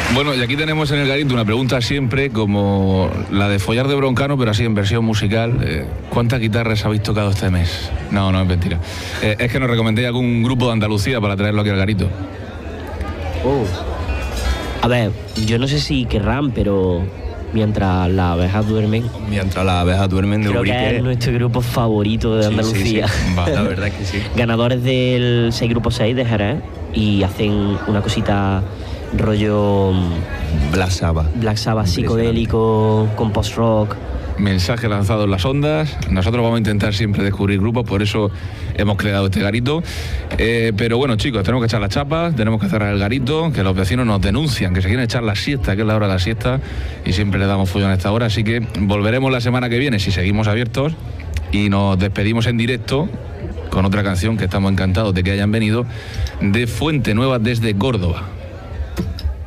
Bueno, y aquí tenemos en el garito una pregunta siempre como la de follar de Broncano, pero así en versión musical. ¿Cuántas guitarras habéis tocado este mes? No, es mentira. Es que nos recomendéis algún grupo de Andalucía para traerlo aquí al garito. A ver, yo no sé si querrán, pero mientras las abejas duermen... Mientras las abejas duermen de creo Ubrique. que es nuestro grupo favorito de Andalucía. Sí. La verdad es que sí. Ganadores del Grupo 6 de Jerez y hacen una cosita rollo Black Sabbath psicodélico con post-rock. Mensaje lanzado en las ondas. Nosotros vamos a intentar siempre descubrir grupos, por eso hemos creado este garito. Pero bueno, chicos, tenemos que echar las chapas, tenemos que cerrar el garito, que los vecinos nos denuncian, que se quieren echar la siesta, que es la hora de la siesta, y siempre le damos follón a esta hora. Así que volveremos la semana que viene, si seguimos abiertos, y nos despedimos en directo con otra canción que estamos encantados de que hayan venido, de Fuente Nueva desde Córdoba.